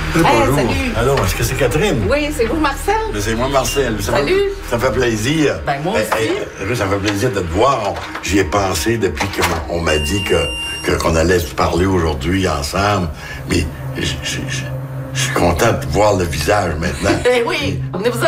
Bonjour. Salut. Allô, est-ce que c'est Catherine? Oui, c'est vous, Marcel? Mais c'est moi, Marcel. Salut. Ça fait plaisir. Ben, moi aussi. Ça fait plaisir de te voir. J'y ai pensé depuis qu'on m'a dit qu'on allait se parler aujourd'hui ensemble. Mais je suis content de voir le visage maintenant. Eh oui, venez-vous